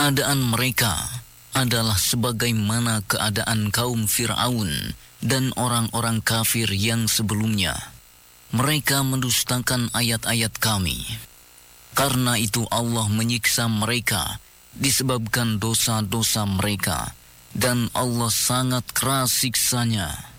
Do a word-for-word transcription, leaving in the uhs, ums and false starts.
Keadaan mereka adalah sebagaimana keadaan kaum Fir'aun dan orang-orang kafir yang sebelumnya. Mereka mendustakan ayat-ayat kami. Karena itu Allah menyiksa mereka disebabkan dosa-dosa mereka, dan Allah sangat keras siksanya.